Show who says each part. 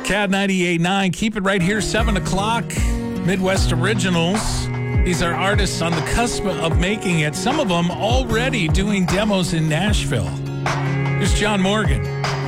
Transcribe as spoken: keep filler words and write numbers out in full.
Speaker 1: C A D ninety-eight point nine. Keep it right here, seven o'clock. Midwest Originals. These are artists on the cusp of making it. Some of them already doing demos in Nashville. Here's John Morgan.